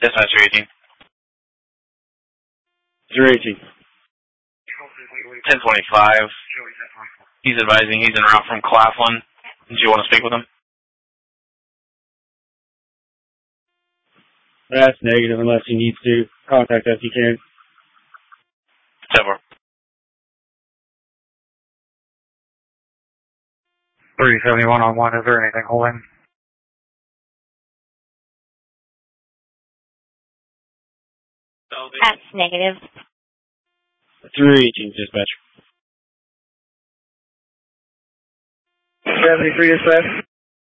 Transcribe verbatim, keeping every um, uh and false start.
Dispatcher eighteen. zero eighteen. ten twenty-five. He's advising he's en route from Claflin. Do you want to speak with him? That's negative unless he needs to contact us. He can. Over. three seventy-one on one. Is there anything holding? That's negative. three eighteen, dispatch. seventy-three dispatch.